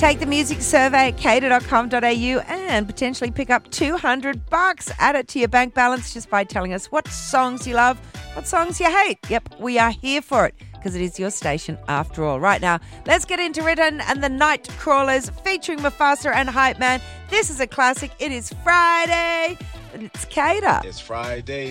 Take the music survey at cater.com.au and potentially pick up $200. Add it to your bank balance just by telling us what songs you love, what songs you hate. Yep, we are here for it because it is your station after all. Right now, let's get into Riton and the Night Crawlers featuring Mufasa and Hype Man. This is a classic. It is Friday. It's Cater. It's Friday.